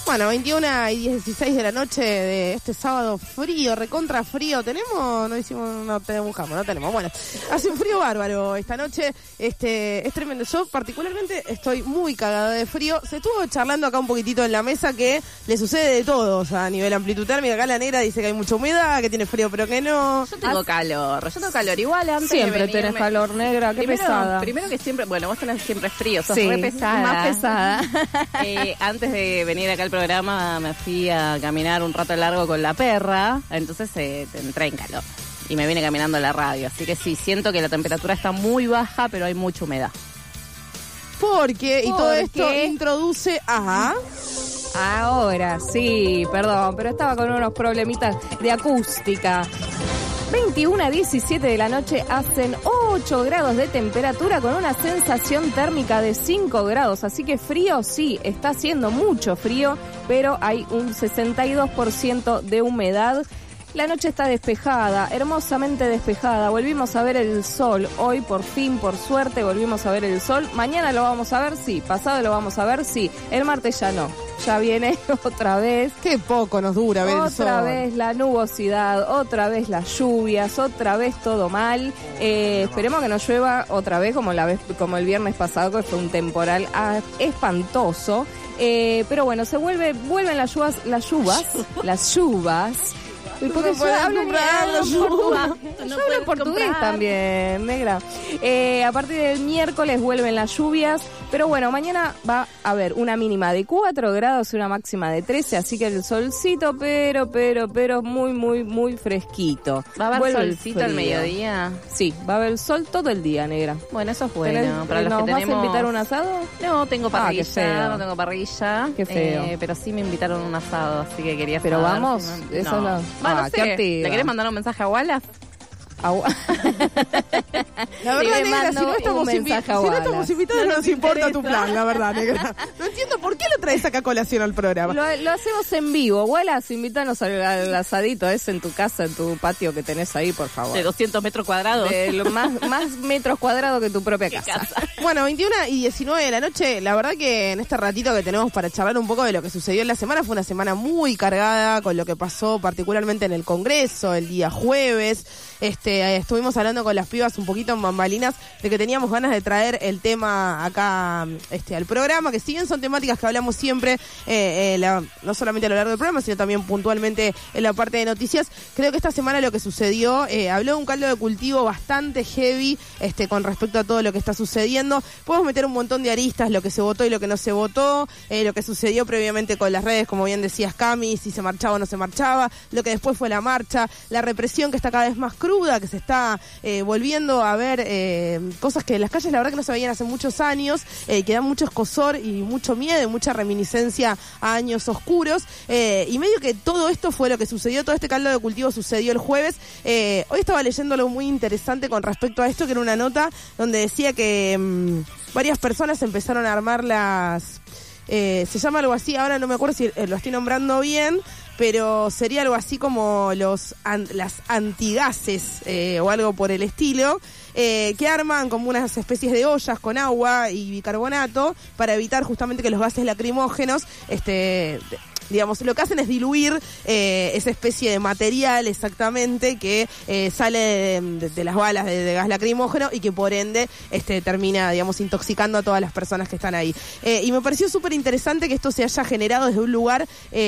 Bueno, 21:16 de la noche de este sábado frío, recontra frío. ¿Tenemos? No tenemos. Bueno, hace un frío bárbaro esta noche. Es tremendo. Yo particularmente estoy muy cagada de frío. Se estuvo charlando acá un poquitito en la mesa que le sucede de todo, o sea, a nivel amplitud térmica. Acá la negra dice que hay mucha humedad, que tiene frío pero que no. Yo tengo calor igual antes siempre de venirme. tenés calor, negra, qué pesada. Primero que siempre, bueno, vos tenés siempre frío, sos sí, re pesada. más pesada. Antes de venir acá al programa me fui a caminar un rato largo con la perra, entonces entré en calor y me vine caminando a la radio, así que sí, siento que la temperatura está muy baja, pero hay mucha humedad. Porque todo esto introduce Ahora, sí, perdón, pero estaba con unos problemitas de acústica. 21:17 de la noche, hacen 8 grados de temperatura con una sensación térmica de 5 grados. Así que frío, sí, está haciendo mucho frío, pero hay un 62% de humedad. La noche está despejada, hermosamente despejada. Volvimos a ver el sol. Hoy, por fin, por suerte, volvimos a ver el sol. Mañana lo vamos a ver, sí. Pasado lo vamos a ver, sí. El martes ya no. Ya viene otra vez. Qué poco nos dura ver el sol. Otra vez la nubosidad, otra vez las lluvias, otra vez todo mal. Esperemos que no llueva otra vez como el viernes pasado, que fue un temporal espantoso. Pero bueno, vuelven las lluvias. Porque yo hablo en portugués también, negra. A partir del miércoles vuelven las lluvias, pero bueno, mañana va a haber una mínima de 4 grados y una máxima de 13, así que el solcito, pero muy, muy, muy fresquito. ¿Va a haber solcito al mediodía? Sí, va a haber sol todo el día, negra. Bueno, eso es bueno. Para los ¿Nos que vas a invitar a un asado? No, tengo parrilla, qué feo. no tengo parrilla. Qué feo. Pero sí me invitaron a un asado, así que quería Pero saber. vamos, eso no. No sé. Qué activa. ¿Le querés mandar un mensaje a Wallace? La verdad, negra, si no estamos invitados, no nos importa tu plan, la verdad, negra. No entiendo por qué lo traes acá a colación al programa. Lo hacemos en vivo. Wallace, invítanos al asadito ese en tu casa, en tu patio que tenés ahí, por favor. De 200 metros cuadrados. De más metros cuadrados que tu propia casa. Bueno, 21:19 de la noche, la verdad que en este ratito que tenemos para charlar un poco de lo que sucedió en la semana, fue una semana muy cargada con lo que pasó particularmente en el Congreso, el día jueves. Estuvimos hablando con las pibas un poquito en bambalinas de que teníamos ganas de traer el tema acá al programa, que si bien son temáticas que hablamos siempre, no solamente a lo largo del programa, sino también puntualmente en la parte de noticias, creo que esta semana lo que sucedió, habló de un caldo de cultivo bastante heavy con respecto a todo lo que está sucediendo. Podemos meter un montón de aristas, lo que se votó y lo que no se votó, lo que sucedió previamente con las redes, como bien decías Cami, si se marchaba o no se marchaba, lo que después fue la marcha, la represión que está cada vez más cruda, que se está volviendo a ver cosas que en las calles la verdad que no se veían hace muchos años, que dan mucho escozor y mucho miedo y mucha reminiscencia a años oscuros, y medio que todo esto fue lo que sucedió, todo este caldo de cultivo sucedió el jueves. Hoy estaba leyendo algo muy interesante con respecto a esto, que era una nota donde decía que varias personas empezaron a armar se llama algo así, ahora no me acuerdo si lo estoy nombrando bien, pero sería algo así como las antigases o algo por el estilo, que arman como unas especies de ollas con agua y bicarbonato para evitar justamente que los gases lacrimógenos digamos, lo que hacen es diluir esa especie de material exactamente que sale de las balas de gas lacrimógeno y que por ende termina, digamos, intoxicando a todas las personas que están ahí. Y me pareció súper interesante que esto se haya generado desde un lugar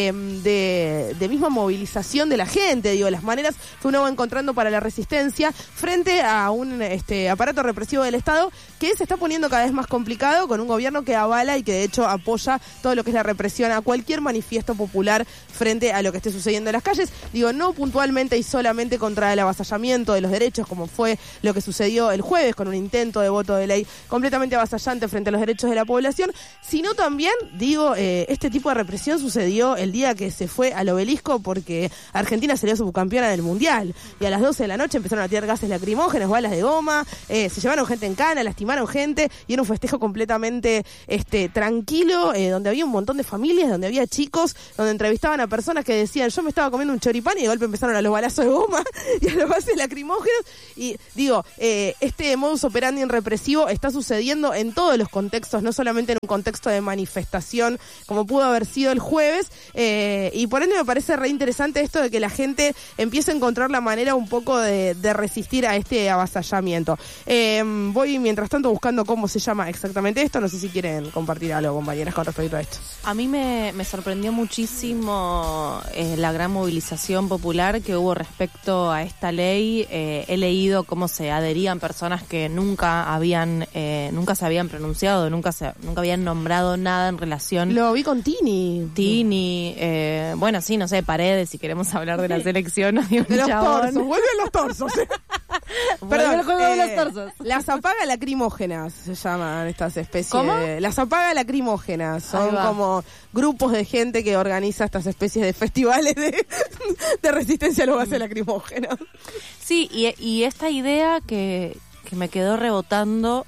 de misma movilización de la gente, digo, las maneras que uno va encontrando para la resistencia frente a un aparato represivo del Estado que se está poniendo cada vez más complicado, con un gobierno que avala y que de hecho apoya todo lo que es la represión a cualquier manifiesto popular frente a lo que esté sucediendo en las calles. Digo, no puntualmente y solamente contra el avasallamiento de los derechos, como fue lo que sucedió el jueves con un intento de voto de ley completamente avasallante frente a los derechos de la población, sino también, digo, este tipo de represión sucedió el día que se fue al Obelisco porque Argentina salió subcampeona del Mundial y a las 12 de la noche empezaron a tirar gases lacrimógenos, balas de goma, se llevaron gente en cana, lastimaron gente y era un festejo completamente tranquilo, donde había un montón de familias, donde había chicos donde entrevistaban a personas que decían, yo me estaba comiendo un choripán y de golpe empezaron a los balazos de goma y a los gases lacrimógenos. Y digo, este modus operandi represivo está sucediendo en todos los contextos, no solamente en un contexto de manifestación como pudo haber sido el jueves, y por ende me parece re interesante esto de que la gente empiece a encontrar la manera un poco de resistir a este avasallamiento. Voy mientras tanto buscando cómo se llama exactamente esto, no sé si quieren compartir algo, compañeras, con respecto a esto. A mí me sorprendió muchísimo la gran movilización popular que hubo respecto a esta ley. He leído cómo se adherían personas que nunca se habían pronunciado, nunca habían nombrado nada en relación. Lo vi con Tini. Bueno, sí, no sé, Paredes, si queremos hablar de la selección. De los torsos, vuelven los torsos. Perdón, el juego de los torsos. Las apagas lacrimógenas se llaman estas especies. ¿Cómo? Las apagas lacrimógenas son como grupos de gente que organiza estas especies de festivales de resistencia a los gases lacrimógenos. Sí, y esta idea que me quedó rebotando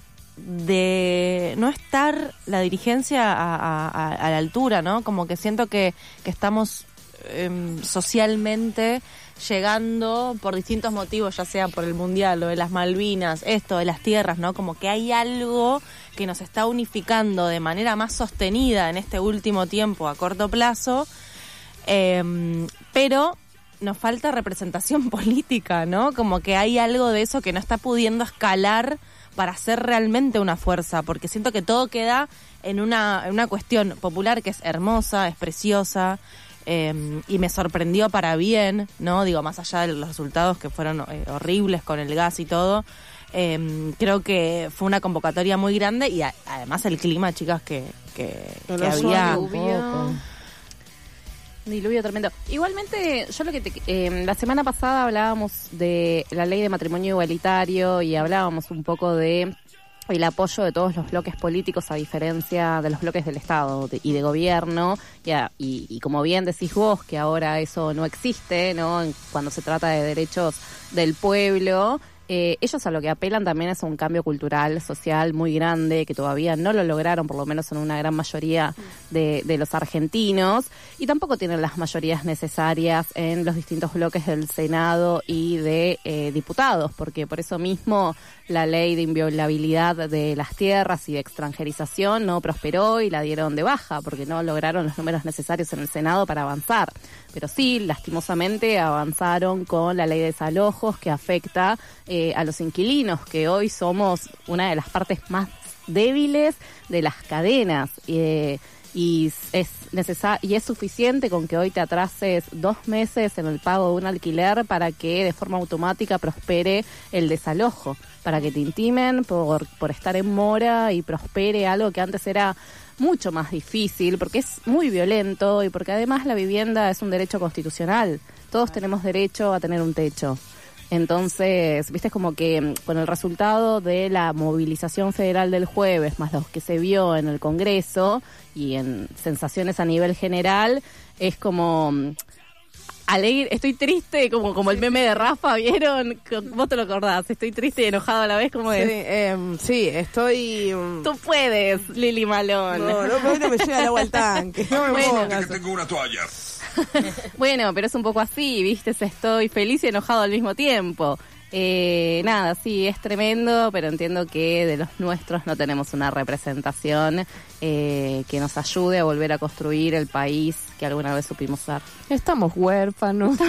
de no estar la dirigencia a la altura, ¿no? Como que siento que estamos socialmente llegando por distintos motivos, ya sea por el Mundial o de las Malvinas, esto de las tierras, ¿no? Como que hay algo que nos está unificando de manera más sostenida en este último tiempo a corto plazo, pero nos falta representación política, ¿no? Como que hay algo de eso que no está pudiendo escalar para ser realmente una fuerza, porque siento que todo queda en una cuestión popular que es hermosa, es preciosa, y me sorprendió para bien, ¿no? Digo, más allá de los resultados que fueron horribles con el gas y todo, creo que fue una convocatoria muy grande y además el clima, chicas, que había... Diluvio tremendo. Igualmente, yo la semana pasada hablábamos de la ley de matrimonio igualitario y hablábamos un poco de el apoyo de todos los bloques políticos a diferencia de los bloques del Estado y de gobierno, y como bien decís vos, que ahora eso no existe, ¿no? Cuando se trata de derechos del pueblo, ellos a lo que apelan también es a un cambio cultural, social muy grande, que todavía no lo lograron, por lo menos en una gran mayoría de los argentinos, y tampoco tienen las mayorías necesarias en los distintos bloques del Senado y de diputados, porque por eso mismo la ley de inviolabilidad de las tierras y de extranjerización no prosperó y la dieron de baja, porque no lograron los números necesarios en el Senado para avanzar. Pero sí, lastimosamente avanzaron con la ley de desalojos que afecta a los inquilinos, que hoy somos una de las partes más débiles de las cadenas. Y es suficiente con que hoy te atrases 2 meses en el pago de un alquiler para que de forma automática prospere el desalojo, para que te intimen por estar en mora y prospere algo que antes era mucho más difícil, porque es muy violento y porque además la vivienda es un derecho constitucional. Todos tenemos derecho a tener un techo. Entonces, viste, es como que con el resultado de la movilización federal del jueves, más los que se vio en el Congreso y en sensaciones a nivel general, es como alegre, estoy triste, como el meme de Rafa, ¿vieron? Vos te lo acordás, estoy triste y enojado a la vez, ¿cómo es? Sí, estoy... Tú puedes, Lili Malón. No me llega el agua al tanque. No me pongas. Que tengo una toalla. Bueno, pero es un poco así, ¿viste? Estoy feliz y enojado al mismo tiempo. Nada, sí, es tremendo, pero entiendo que de los nuestros no tenemos una representación que nos ayude a volver a construir el país que alguna vez supimos ser. Estamos huérfanos.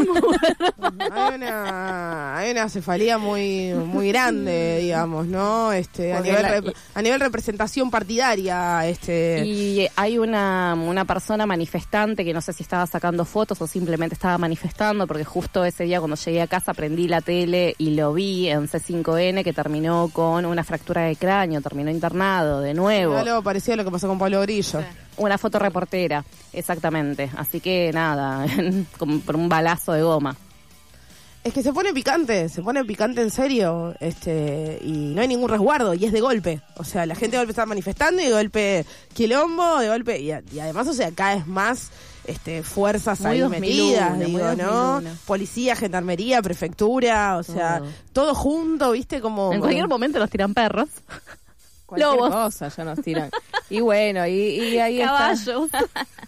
Hay una cefalía muy grande, digamos, ¿no? A nivel representación partidaria. Y hay una persona manifestante que no sé si estaba sacando fotos o simplemente estaba manifestando, porque justo ese día cuando llegué a casa prendí la tele y lo vi en C5N, que terminó con una fractura de cráneo, terminó internado de nuevo. Algo parecido a lo que pasó con Pablo Grillo. Sí. Una fotoreportera, exactamente. Así que nada, como por un balazo de goma. Es que se pone picante en serio, y no hay ningún resguardo, y es de golpe. O sea, la gente de golpe está manifestando y de golpe quilombo, de golpe, y además, o sea, cada vez más fuerzas muy ahí 2001, metidas, digo, ¿no? 2001. Policía, gendarmería, prefectura, o sea, todo junto, ¿viste? Como en cualquier momento los tiran perros. Cualquier Lobos. cosa ya nos tiran. Y bueno, y ahí Caballos. está.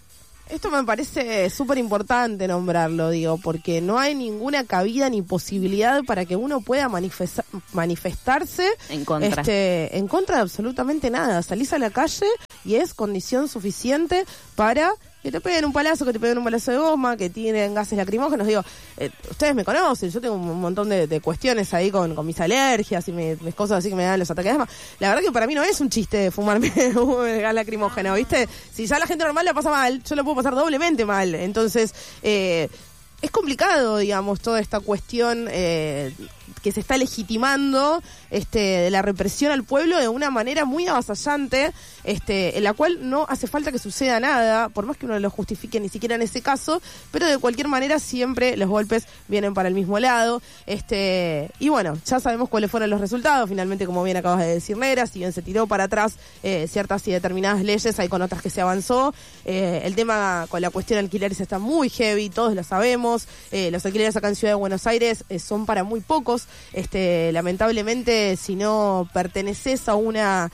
Esto me parece súper importante nombrarlo, digo, porque no hay ninguna cabida ni posibilidad para que uno pueda manifestarse En contra. En contra de absolutamente nada. Salís a la calle y es condición suficiente para que te peguen un palazo, que te peguen un balazo de goma, que tienen gases lacrimógenos. Digo, ustedes me conocen, yo tengo un montón de cuestiones ahí con mis alergias y mis cosas así que me dan los ataques de asma. La verdad que para mí no es un chiste fumarme un gas lacrimógeno, ¿viste? Si ya la gente normal la pasa mal, yo lo puedo pasar doblemente mal. Entonces, es complicado, digamos, toda esta cuestión que se está legitimando de la represión al pueblo de una manera muy avasallante, en la cual no hace falta que suceda nada, por más que uno lo justifique ni siquiera en ese caso, pero de cualquier manera siempre los golpes vienen para el mismo lado. Y bueno, ya sabemos cuáles fueron los resultados. Finalmente, como bien acabas de decir, Negra, si bien se tiró para atrás ciertas y determinadas leyes, hay con otras que se avanzó. El tema con la cuestión de alquileres está muy heavy, todos lo sabemos. Los alquileres acá en Ciudad de Buenos Aires son para muy pocos. Lamentablemente, si no perteneces a una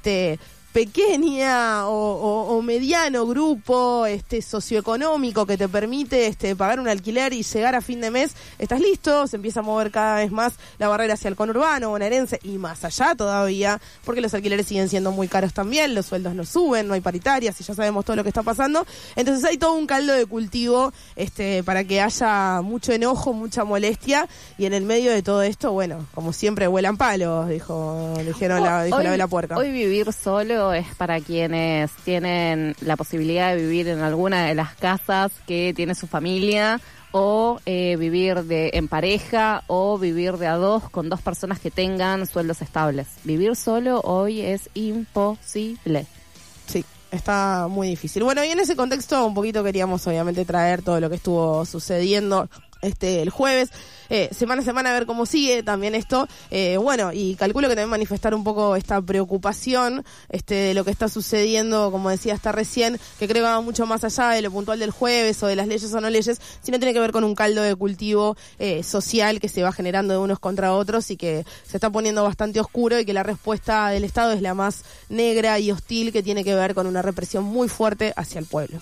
pequeña o mediano grupo socioeconómico que te permite pagar un alquiler y llegar a fin de mes, estás listo, se empieza a mover cada vez más la barrera hacia el conurbano, bonaerense y más allá todavía, porque los alquileres siguen siendo muy caros también, los sueldos no suben, no hay paritarias y ya sabemos todo lo que está pasando. Entonces hay todo un caldo de cultivo para que haya mucho enojo, mucha molestia, y en el medio de todo esto, bueno, como siempre vuelan palos, dijo la Vela Puerca. Hoy vivir solo es para quienes tienen la posibilidad de vivir en alguna de las casas que tiene su familia, o vivir en pareja, o vivir de a dos con dos personas que tengan sueldos estables. Vivir solo hoy es imposible. Sí, está muy difícil. Bueno, y en ese contexto un poquito queríamos obviamente traer todo lo que estuvo sucediendo el jueves, semana a semana, a ver cómo sigue también esto, bueno, y calculo que también manifestar un poco esta preocupación de lo que está sucediendo, como decía hasta recién, que creo que va mucho más allá de lo puntual del jueves o de las leyes o no leyes, sino tiene que ver con un caldo de cultivo social que se va generando de unos contra otros y que se está poniendo bastante oscuro, y que la respuesta del Estado es la más negra y hostil, que tiene que ver con una represión muy fuerte hacia el pueblo.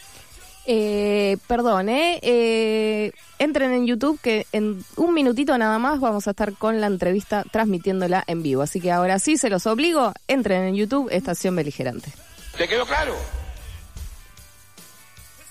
Entren en YouTube, que en un minutito nada más vamos a estar con la entrevista transmitiéndola en vivo. Así que ahora sí, se los obligo, entren en YouTube, Estación Beligerante. ¿Te quedó claro?